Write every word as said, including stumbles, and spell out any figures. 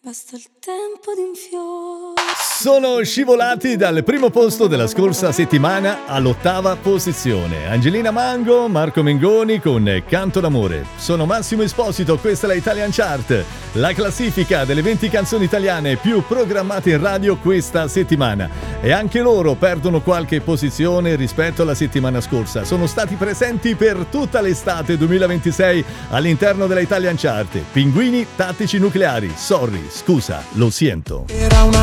Basta il tempo di un fiore. Sono scivolati dal primo posto della scorsa settimana all'ottava posizione. Angelina Mango, Marco Mengoni con Canto d'amore. Sono Massimo Esposito, questa è la Italian Chart, la classifica delle venti canzoni italiane più programmate in radio questa settimana. E anche loro perdono qualche posizione rispetto alla settimana scorsa. Sono stati presenti per tutta l'estate duemilaventisei all'interno della Italian Chart. Pinguini Tattici Nucleari, Sorry, scusa, lo siento. Era una